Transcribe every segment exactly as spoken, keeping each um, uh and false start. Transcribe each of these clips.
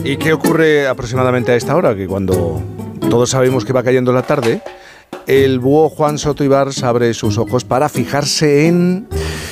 ¿Y qué ocurre aproximadamente a esta hora? Que cuando todos sabemos que va cayendo la tarde, el búho Juan Soto Ibars abre sus ojos para fijarse en...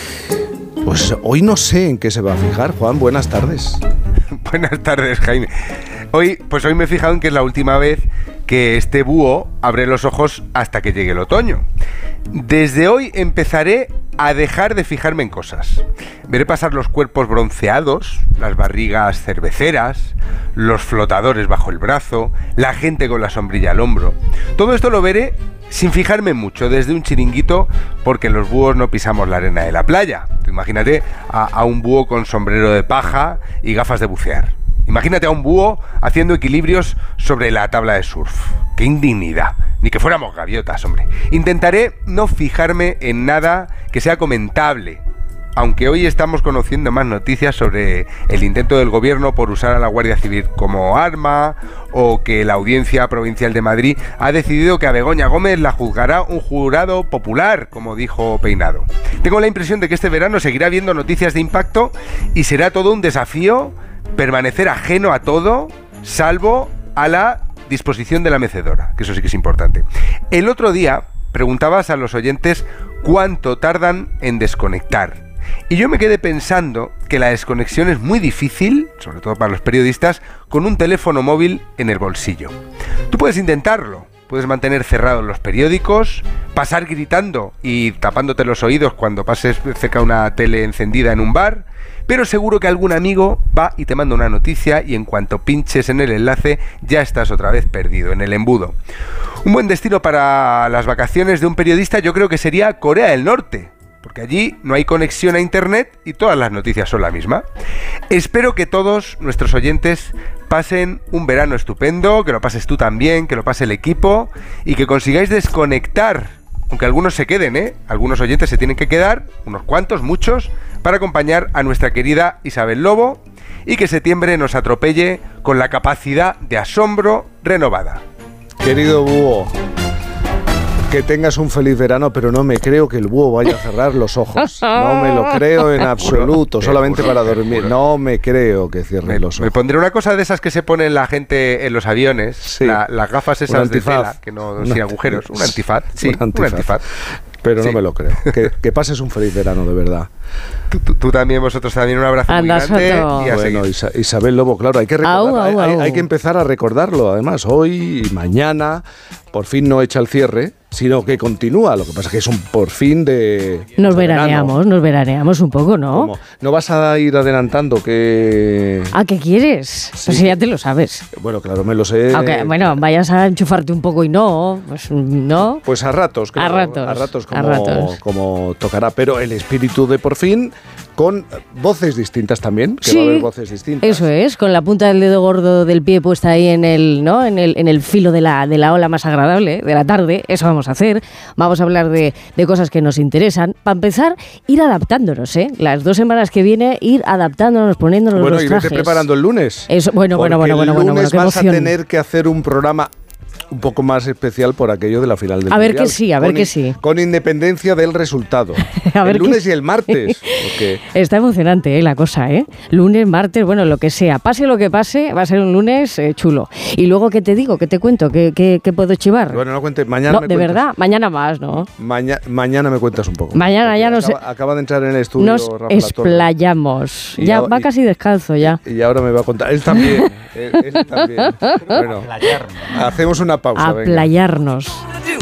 Pues hoy no sé en qué se va a fijar. Juan, buenas tardes. Buenas tardes, Jaime. Hoy, pues hoy me he fijado en que es la última vez que este búho abre los ojos hasta que llegue el otoño. Desde hoy empezaré a dejar de fijarme en cosas. Veré pasar los cuerpos bronceados, las barrigas cerveceras, los flotadores bajo el brazo, la gente con la sombrilla al hombro. Todo esto lo veré sin fijarme mucho, desde un chiringuito, porque los búhos no pisamos la arena de la playa. Tú imagínate a, a un búho con sombrero de paja y gafas de bucear. Imagínate a un búho haciendo equilibrios sobre la tabla de surf. ¡Qué indignidad! Ni que fuéramos gaviotas, hombre. Intentaré no fijarme en nada que sea comentable, aunque hoy estamos conociendo más noticias sobre el intento del gobierno por usar a la Guardia Civil como arma, o que la Audiencia Provincial de Madrid ha decidido que a Begoña Gómez la juzgará un jurado popular, como dijo Peinado. Tengo la impresión de que este verano seguirá habiendo noticias de impacto y será todo un desafío permanecer ajeno a todo, salvo a la disposición de la mecedora, que eso sí que es importante. El otro día preguntabas a los oyentes cuánto tardan en desconectar. Y yo me quedé pensando que la desconexión es muy difícil, sobre todo para los periodistas, con un teléfono móvil en el bolsillo. Tú puedes intentarlo, puedes mantener cerrados los periódicos, pasar gritando y tapándote los oídos cuando pases cerca de una tele encendida en un bar, pero seguro que algún amigo va y te manda una noticia y en cuanto pinches en el enlace ya estás otra vez perdido en el embudo. Un buen destino para las vacaciones de un periodista yo creo que sería Corea del Norte, porque allí no hay conexión a internet y todas las noticias son la misma. Espero que todos nuestros oyentes pasen un verano estupendo, que lo pases tú también, que lo pase el equipo y que consigáis desconectar, aunque algunos se queden, ¿eh? Algunos oyentes se tienen que quedar, unos cuantos, muchos, para acompañar a nuestra querida Isabel Lobo y que septiembre nos atropelle con la capacidad de asombro renovada. Querido búho, que tengas un feliz verano, pero no me creo que el búho vaya a cerrar los ojos. No me lo creo en absoluto, solamente para dormir. No me creo que cierre me, los ojos. Me pondré una cosa de esas que se ponen la gente en los aviones, sí. la, las gafas esas de tela, que no sin agujeros, un antifaz, sí, un antifaz. Un antifaz. Pero sí. No me lo creo. Que, que pases un feliz verano, de verdad. Tú, tú, tú también, vosotros también, un abrazo Anda, muy grande. Soto. Y a bueno, seguir. Isa, Isabel Lobo, claro, hay que recordar, Au, au, hay, au. hay que empezar a recordarlo. Además, hoy y mañana, por fin no echa el cierre, sino que continúa. Lo que pasa es que es un por fin de... Nos de veraneamos, verano. nos veraneamos un poco, ¿no? ¿Cómo? ¿No vas a ir adelantando que...? ¿A qué quieres? Sí. Pues ya te lo sabes. Bueno, claro, me lo sé. Aunque, bueno, vayas a enchufarte un poco y no, pues no. Pues a ratos, claro, A ratos, a ratos como, a ratos. como tocará. Pero el espíritu de por fin, con voces distintas también, que Sí, va a haber voces distintas. Eso es, con la punta del dedo gordo del pie puesta ahí en el, ¿no? en el, en el filo de la, de la ola más agradable de la tarde. Eso vamos a hacer. Vamos a hablar de, de cosas que nos interesan. Para empezar, ir adaptándonos, ¿eh? Las dos semanas que viene, ir adaptándonos, poniéndonos Bueno, los y trajes. vete preparando el lunes. Eso, bueno, bueno, Porque bueno, bueno, el bueno, lunes bueno, qué vas emoción. a tener que hacer un programa un poco más especial por aquello de la final del A ver Mundial. que sí, a ver Con que in- sí. Con independencia del resultado. A ver el que lunes sí. y el martes. Porque Está emocionante, ¿eh? La cosa, ¿eh? Lunes, martes, bueno, lo que sea. Pase lo que pase, va a ser un lunes eh, chulo. Y luego, ¿qué te digo? ¿Qué te cuento? ¿Qué, qué, qué puedo chivar? bueno, no cuente, mañana no, me de cuentas. verdad, mañana más, ¿no? Maña- mañana me cuentas un poco. Mañana Porque ya nos- acaba, acaba de entrar en el estudio Nos Rafa La Torre. explayamos. Y Ya ahora- va y- casi descalzo ya. Y ahora me va a contar. Él también. él, él también. Bueno, hacemos una pausa. A venga. playarnos.